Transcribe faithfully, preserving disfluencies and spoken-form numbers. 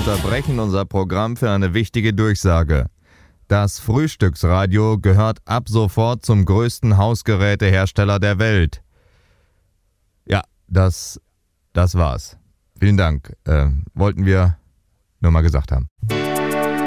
unterbrechen unser Programm für eine wichtige Durchsage. Das Frühstücksradio gehört ab sofort zum größten Hausgerätehersteller der Welt. Ja, das, das war's. Vielen Dank. Äh, wollten wir nur mal gesagt haben.